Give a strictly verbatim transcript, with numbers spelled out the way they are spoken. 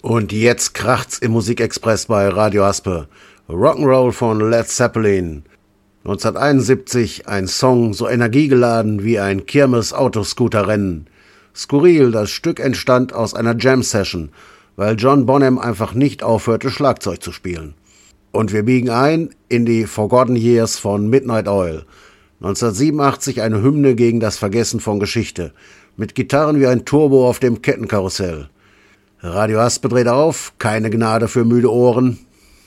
Und jetzt kracht's im Musikexpress bei Radio Aspe. Rock'n'Roll von Led Zeppelin. neunzehnhunderteinundsiebzig ein Song so energiegeladen wie ein Kirmes-Autoscooter-Rennen. Skurril, das Stück entstand aus einer Jam-Session, weil John Bonham einfach nicht aufhörte, Schlagzeug zu spielen. Und wir biegen ein in die Forgotten Years von Midnight Oil. neunzehnhundertsiebenundachtzig eine Hymne gegen das Vergessen von Geschichte. Mit Gitarren wie ein Turbo auf dem Kettenkarussell. Radio Aspe dreht auf, keine Gnade für müde Ohren.